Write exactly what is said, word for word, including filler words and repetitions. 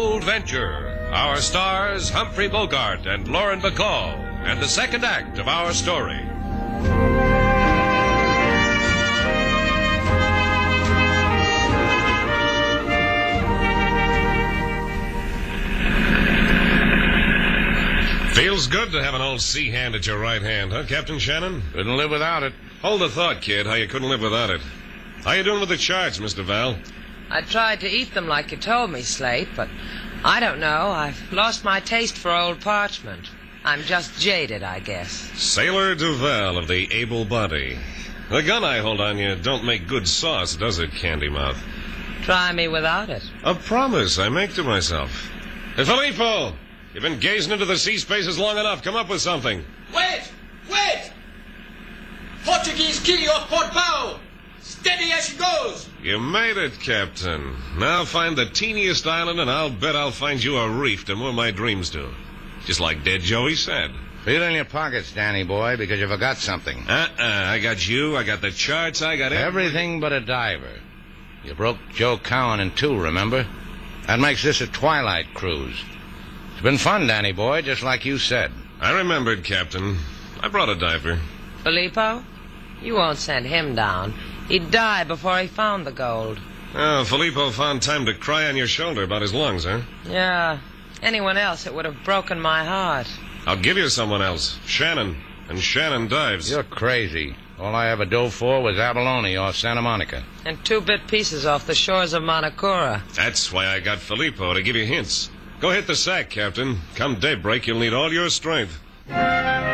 Old Venture. Our stars, Humphrey Bogart and Lauren Bacall, and the second act of our story. Feels good to have an old sea hand at your right hand, huh, Captain Shannon? Couldn't live without it. Hold the thought, kid, how you couldn't live without it. How you doing with the charts, Mister Val? I tried to eat them like you told me, Slate, but I don't know. I've lost my taste for old parchment. I'm just jaded, I guess. Sailor Duval of the Able Body. The gun I hold on you don't make good sauce, does it, Candy Mouth? Try me without it. A promise I make to myself. Hey, Filippo! You've been gazing into the sea spaces long enough. Come up with something. Wait! Wait! Portuguese key off port bow! Steady as she goes! You made it, Captain. Now find the teeniest island, and I'll bet I'll find you a reef to moor my dreams to. Just like Dead Joey said. Feel in your pockets, Danny boy, because you forgot something. Uh-uh. I got you, I got the charts, I got every... everything but a diver. You broke Joe Cowan in two, remember? That makes this a twilight cruise. It's been fun, Danny boy, just like you said. I remembered, Captain. I brought a diver. Filippo? You won't send him down. He'd die before he found the gold. Oh, Filippo found time to cry on your shoulder about his lungs, huh? Yeah. Anyone else, it would have broken my heart. I'll give you someone else. Shannon. And Shannon dives. You're crazy. All I ever dove for was abalone or Santa Monica. And two-bit pieces off the shores of Manacora. That's why I got Filippo, to give you hints. Go hit the sack, Captain. Come daybreak, you'll need all your strength.